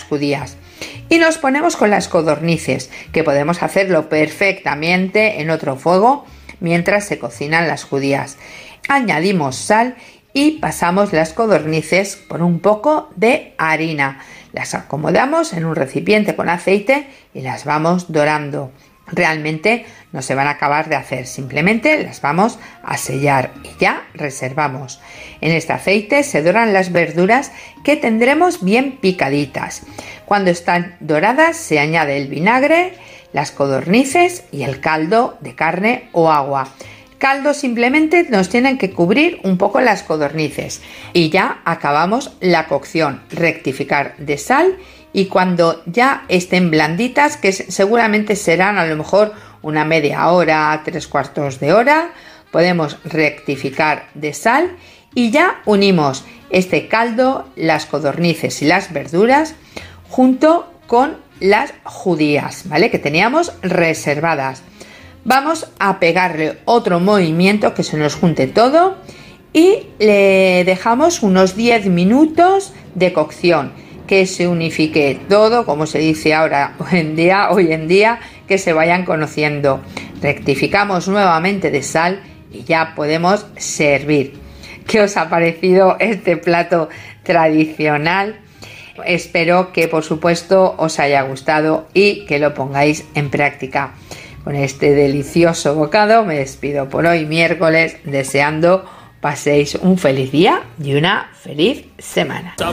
judías. Y nos ponemos con las codornices, que podemos hacerlo perfectamente en otro fuego mientras se cocinan las judías. Añadimos sal y pasamos las codornices por un poco de harina. Las acomodamos en un recipiente con aceite y las vamos dorando. Realmente no se van a acabar de hacer, simplemente las vamos a sellar y ya reservamos. En este aceite se doran las verduras que tendremos bien picaditas. Cuando están doradas se añade el vinagre, las codornices y el caldo de carne o agua. Caldo simplemente nos tienen que cubrir un poco las codornices y ya acabamos la cocción. Rectificar de sal y cuando ya estén blanditas, que seguramente serán a lo mejor una media hora, 3/4 de hora, podemos rectificar de sal y ya unimos este caldo, las codornices y las verduras junto con las judías, ¿vale? Que teníamos reservadas. Vamos a pegarle otro movimiento que se nos junte todo y le dejamos unos 10 minutos de cocción, que se unifique todo, como se dice ahora hoy en día, que se vayan conociendo. Rectificamos nuevamente de sal y ya podemos servir. ¿Qué os ha parecido este plato tradicional? Espero que por supuesto os haya gustado y que lo pongáis en práctica. Con este delicioso bocado me despido por hoy miércoles, deseando paséis un feliz día y una feliz semana.